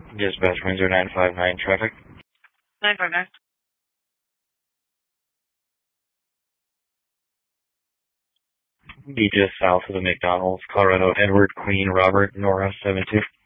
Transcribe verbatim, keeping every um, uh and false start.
Dispatch Windsor nine five nine traffic. nine five nine. Be just south of the McDonald's, Colorado, Edward, Queen, Robert, Nora seven two.